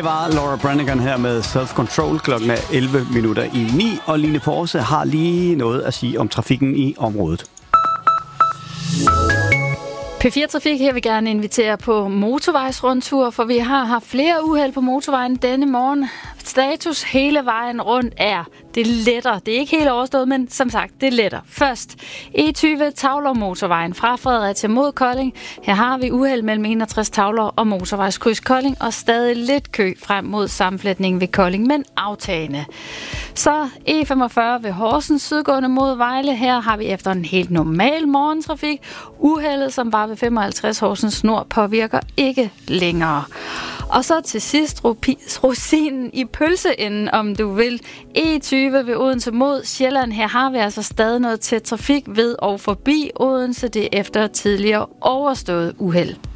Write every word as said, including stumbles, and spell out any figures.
Det var Laura Branigan her med Self Control. Klokken er elleve minutter i ni, og Line Porse har lige noget at sige om trafikken i området. P fire Trafik her vil gerne invitere på motorvejsrundtur, for vi har haft flere uheld på motorvejen denne morgen. Status hele vejen rundt er, det letter. Det er ikke helt overstået, men som sagt, det letter. Først E tyve Tavler motorvejen fra Fredericia mod Kolding. Her har vi uheld mellem enogtres Tavler og motorvejskryds Kolding, og stadig lidt kø frem mod sammenflætningen ved Kolding, men aftagende. Så E femogfyrre ved Horsens sydgående mod Vejle. Her har vi efter en helt normal morgentrafik. Uheldet, som var ved femoghalvtreds Horsens Nord, påvirker ikke længere. Og så til sidst rosinen i pølseenden, om du vil. E tyve ved Odense mod Sjælland. Her har vi altså stadig noget tæt trafik ved og forbi Odense. Det efter tidligere overstået uheld.